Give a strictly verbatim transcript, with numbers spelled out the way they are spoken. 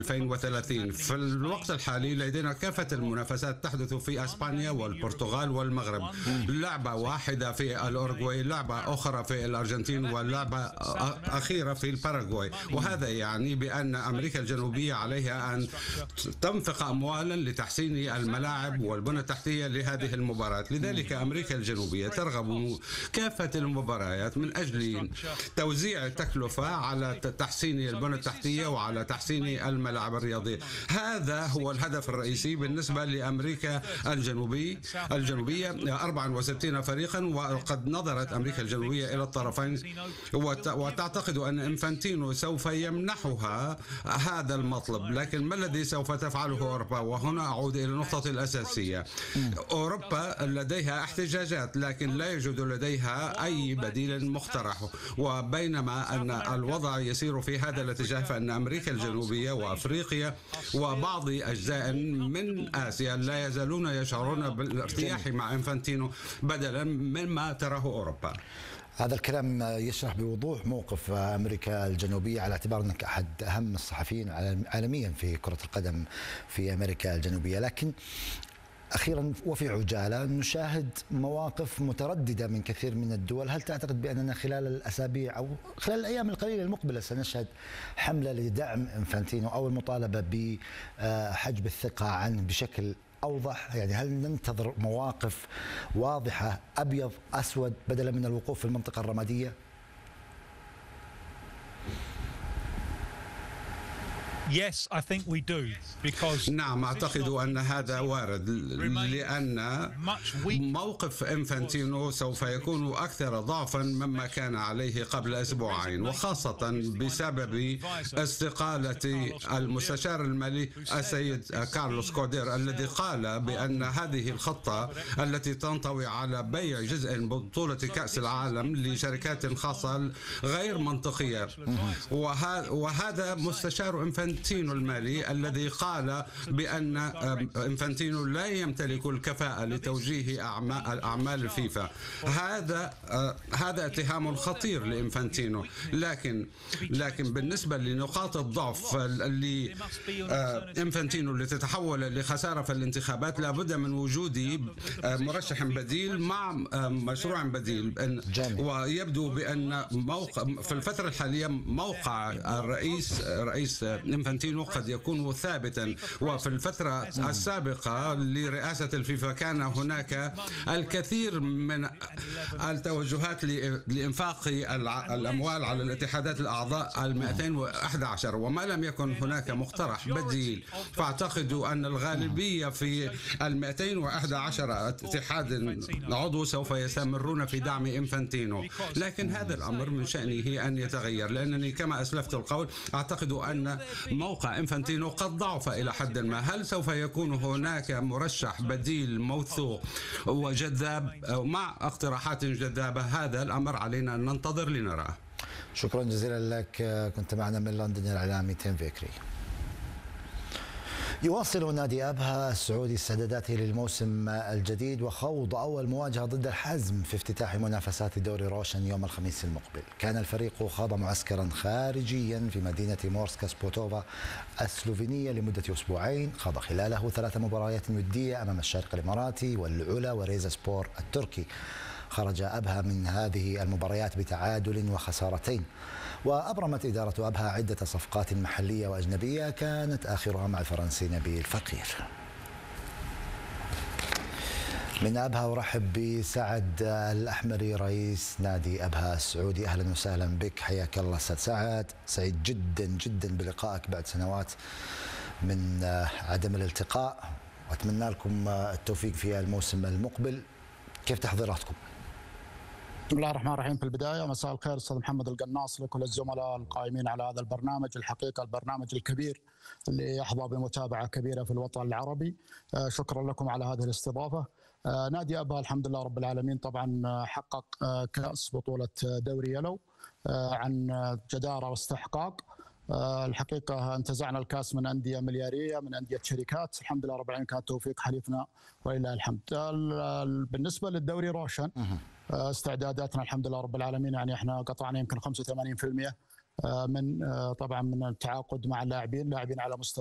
ألفين وثلاثين. في الوقت الحالي لدينا كافة المنافسات تحدث في أسبانيا والبرتغال والمغرب، لعبة واحدة في الأورغواي، لعبة أخرى في الأرجنتين، واللعبة أخيرة في الباراغواي. وهذا يعني بأن أمريكا الجنوبية عليها أن تنفق أموالا لتحسين الملاعب والبنى التحتية لهذه المباريات. لذلك أمريكا الجنوبية ترغب كافة المباريات من أجل توزيع التكلفة على تحسين البنى التحتية وعلى تحسين الملاعب الرياضية. هذا هو الهدف الرئيسي بالنسبة لأمريكا الجنوبي الجنوبية. أربعة وستين فريقا، وقد نظرت أمريكا الجنوبية إلى الطرفين وتعتقد أن إنفانتينو سوف يمنحها هذا المطلب. لكن ما الذي سوف تفعله أوروبا؟ وهنا أعود إلى النقطة الأساسية. أوروبا لديها احتجاجات، لكن لا يوجد لديها أي بديل مقترح. وبينما أن الوضع يسير في هذا الاتجاه، فإن أمريكا الجنوبية وأفريقيا وبعض أجزاء من آسيا لا يزالون يشعرون بالارتياح مع إنفانتينو بدلا مما تراه أوروبا. هذا الكلام يشرح بوضوح موقف أمريكا الجنوبية، على اعتبار أنك أحد أهم الصحفيين عالميا في كرة القدم في أمريكا الجنوبية. لكن أخيرا وفي عجالة نشاهد مواقف مترددة من كثير من الدول. هل تعتقد بأننا خلال الأسابيع أو خلال الأيام القليلة المقبلة سنشهد حملة لدعم إنفانتينو أو المطالبة بحجب الثقة عنه بشكل أوضح؟ يعني هل ننتظر مواقف واضحة أبيض أسود بدلا من الوقوف في المنطقة الرمادية؟ Yes, I think we do, because نعم، أعتقد أن هذا وارد، لأن موقف إنفانتينو سوف يكون أكثر ضعفا مما كان عليه قبل أسبوعين، وخاصة بسبب استقالة المستشار المالي السيد كارلوس كودير، الذي قال بأن هذه الخطة التي تنطوي على بيع جزء من بطولة كأس العالم لشركات خاصة غير منطقية. وهذا مستشار إنفانتينو المالي الذي قال بأن إنفانتينو لا يمتلك الكفاءة لتوجيه أعمال أعمال الفيفا. هذا هذا اتهام خطير لإنفانتينو. لكن لكن بالنسبة لنقاط الضعف اللي إنفانتينو اللي تتحول لخسارة في الانتخابات، لابد من وجود مرشح بديل مع مشروع بديل. ويبدو بأن موقع في الفترة الحالية موقع الرئيس رئيس إنفانتينو قد يكون ثابتا. وفي الفترة السابقة لرئاسة الفيفا كان هناك الكثير من التوجهات لإنفاق الأموال على الاتحادات الأعضاء المئتين وأحد عشر، وما لم يكن هناك مقترح بديل. فأعتقد أن الغالبية في المئتين وأحد عشر اتحاد عضو سوف يستمرون في دعم إنفانتينو. لكن هذا الأمر من شأنه أن يتغير، لأنني كما أسلفت القول أعتقد أن موقع إنفانتينو قد ضعف إلى حد ما. هل سوف يكون هناك مرشح بديل موثوق وجذاب مع اقتراحات جذابة؟ هذا الأمر علينا أن ننتظر لنراه. شكرا جزيلا لك، كنت معنا من لندن الإعلامي تيم فيكري. يواصل نادي أبها السعودي استعداداته للموسم الجديد وخوض أول مواجهة ضد الحزم في افتتاح منافسات دوري روشن يوم الخميس المقبل. كان الفريق خاض معسكرا خارجيا في مدينة مورسكا سبوتوفا السلوفينية لمدة أسبوعين، خاض خلاله ثلاث مباريات ودية أمام الشارقة الإماراتي والعلا وريزا سبور التركي. خرج أبها من هذه المباريات بتعادل وخسارتين. وأبرمت إدارة أبها عدة صفقات محلية وأجنبية، كانت آخرها مع الفرنسي نبيل فقير. من أبها أرحب بسعد الأحمري رئيس نادي أبها السعودي. أهلا وسهلا بك، حياك الله أستاذ سعد. سعيد جدا جدا بلقائك بعد سنوات من عدم الالتقاء، وأتمنى لكم التوفيق في الموسم المقبل. كيف تحضيراتكم؟ بسم الله الرحمن الرحيم. في البداية مساء الخير أستاذ محمد القناص لكل الزملاء القائمين على هذا البرنامج. الحقيقة البرنامج الكبير اللي يحظى بمتابعة كبيرة في الوطن العربي. شكرا لكم على هذه الاستضافة. نادي أبها الحمد لله رب العالمين طبعا حقق كأس بطولة دوري يلو عن جدارة واستحقاق. الحقيقة انتزعنا الكاس من أندية مليارية، من أندية شركات. الحمد لله رب العالمين كان توفيق حليفنا ولله الحمد. بالنسبة للدوري روشن استعداداتنا الحمد لله رب العالمين، يعني احنا قطعنا يمكن خمسة وثمانين بالمئة من طبعا من التعاقد مع اللاعبين لاعبين على مستوى